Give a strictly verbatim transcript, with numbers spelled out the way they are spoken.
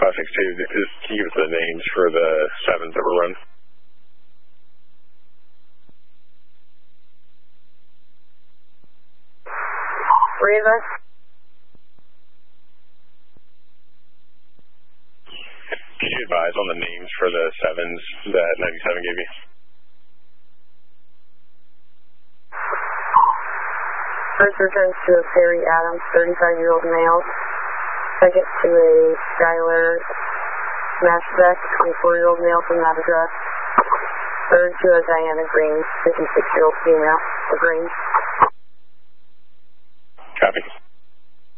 five six two, just can you give us the names for the sevens that were run? Three of us. Can you advise on the names for the sevens that ninety-seven gave you? First returns to a Perry Adams, thirty-five-year-old male. Second to a Skylar Mashbeck, twenty-four-year-old male from that address. Third to a Diana Green, fifty-six-year-old female, LaGrange.